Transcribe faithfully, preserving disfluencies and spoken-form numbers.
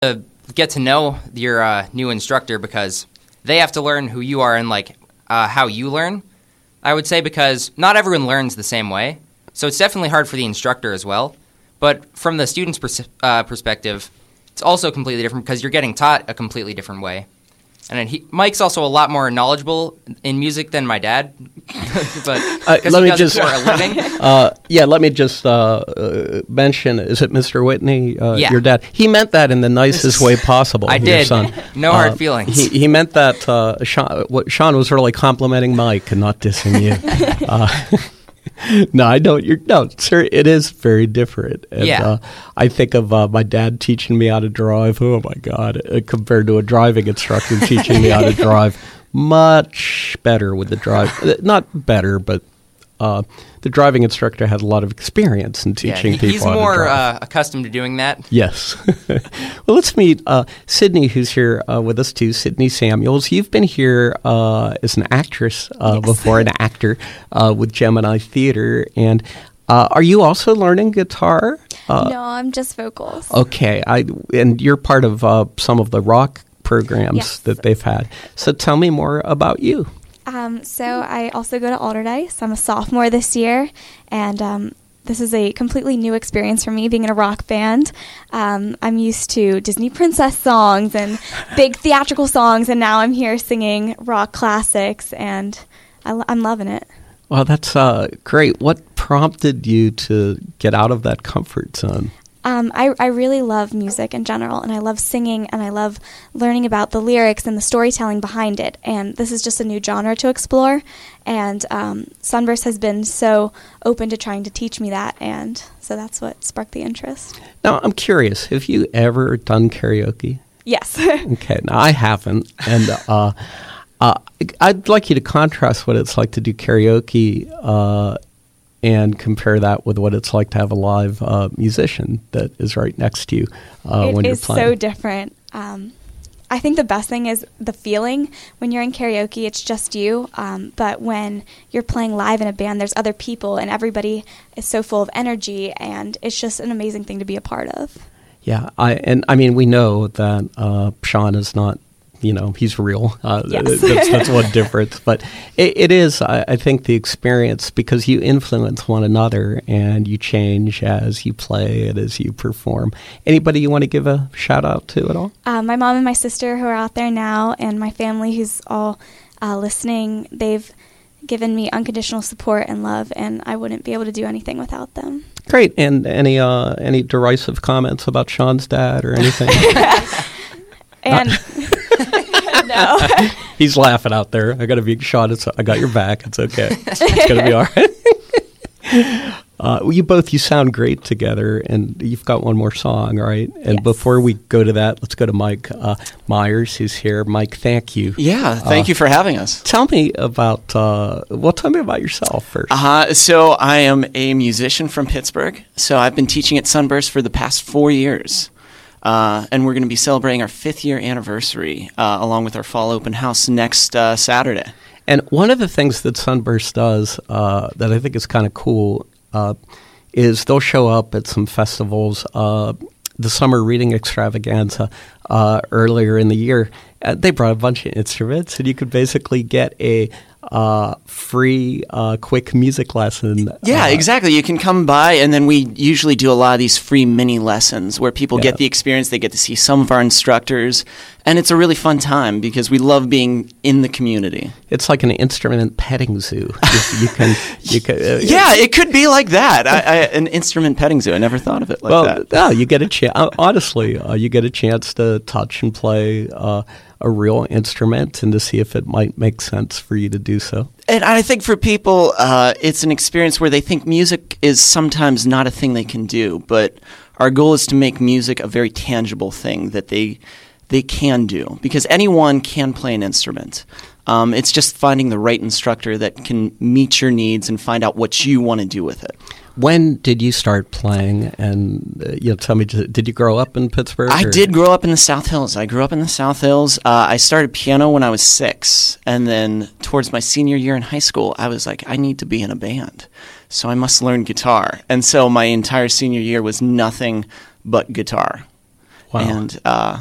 to get to know your uh, new instructor because they have to learn who you are and like uh, how you learn, I would say, because not everyone learns the same way. So it's definitely hard for the instructor as well. But from the student's pers- uh, perspective, it's also completely different because you're getting taught a completely different way. And then he, Mike's also a lot more knowledgeable in music than my dad, but uh, let he me does just it for a living. Uh, yeah, let me just uh, uh, mention. Is it Mister Whitney, uh, yeah. your dad? He meant that in the nicest way possible. I your did. Son. No uh, hard feelings. He, he meant that. Uh, Sean, what, Sean was really complimenting Mike and not dissing you. uh, No, I don't. You're, no, sir, it is very different. And, yeah. Uh, I think of uh, my dad teaching me how to drive. Oh, my God. Uh, compared to a driving instructor teaching me how to drive. Much better with the drive. Not better, but uh, the driving instructor had a lot of experience in teaching yeah, he, people he's how more to drive. Uh, accustomed to doing that. Yes. Well, let's meet uh, Sydney, who's here uh, with us too. Sydney Samuels. You've been here uh, as an actress uh, yes. before, an actor uh, with Gemini Theater. And uh, are you also learning guitar? Uh, no, I'm just vocals. Okay. I and you're part of uh, some of the rock programs yes. that they've had. So tell me more about you. Um, so I also go to Alderdice. I'm a sophomore this year, and um, this is a completely new experience for me, being in a rock band. Um, I'm used to Disney princess songs and big theatrical songs, and now I'm here singing rock classics, and I lo- I'm loving it. Well, that's uh, great. What prompted you to get out of that comfort zone? Um, I, I really love music in general, and I love singing, and I love learning about the lyrics and the storytelling behind it. And this is just a new genre to explore, and um, Sunburst has been so open to trying to teach me that, and so that's what sparked the interest. Now, I'm curious, have you ever done karaoke? Yes. Okay, now I haven't, and uh, uh, I'd like you to contrast what it's like to do karaoke uh and compare that with what it's like to have a live uh, musician that is right next to you uh, it when you're is playing. so different. Um, I think the best thing is the feeling. When you're in karaoke, it's just you. Um, but when you're playing live in a band, there's other people, and everybody is so full of energy, and it's just an amazing thing to be a part of. Yeah, I and I mean, we know that uh, Sean is not, you know, he's real. Uh, yes. that's, that's one difference. But it, it is, I, I think, the experience, because you influence one another and you change as you play and as you perform. Anybody you want to give a shout out to at all? Uh, my mom and my sister who are out there now, and my family who's all uh, listening, they've given me unconditional support and love, and I wouldn't be able to do anything without them. Great. And any uh, any derisive comments about Sean's dad or anything? and no. He's laughing out there. I got to be Sean. It's, I got your back. It's okay. It's gonna be all right. uh, well, you both you sound great together, and you've got one more song, right? And yes. before we go to that, let's go to Mike uh, Myers, who's here. Mike, thank you. Yeah, thank uh, you for having us. Tell me about. Uh, well, tell me about yourself first. Uh, so I am a musician from Pittsburgh. So I've been teaching at Sunburst for the past four years. Uh, and we're going to be celebrating our fifth year anniversary uh, along with our fall open house next uh, Saturday. And one of the things that Sunburst does uh, that I think is kind of cool uh, is they'll show up at some festivals. Uh, the Summer Reading Extravaganza uh, earlier in the year, uh, they brought a bunch of instruments, and you could basically get a uh, free, uh, quick music lesson. Yeah, uh, exactly. You can come by, and then we usually do a lot of these free mini lessons where people Yeah. get the experience. They get to see some of our instructors, and it's a really fun time because we love being in the community. It's like an instrument petting zoo. you, you can, you can. Uh, Yeah, it could be like that. I, I, an instrument petting zoo. I never thought of it like well, that. yeah, you get a chance. Honestly, uh, you get a chance to touch and play uh, a real instrument, and to see if it might make sense for you to do so. And I think for people, uh, it's an experience where they think music is sometimes not a thing they can do, but our goal is to make music a very tangible thing that they they can do, because anyone can play an instrument. Um, it's just finding the right instructor that can meet your needs and find out what you want to do with it. When did you start playing? And uh, you know, tell me, did you grow up in Pittsburgh? I or? did grow up in the South Hills. I grew up in the South Hills. Uh, I started piano when I was six, and then towards my senior year in high school, I was like, I need to be in a band, so I must learn guitar. And so my entire senior year was nothing but guitar. Wow. And uh,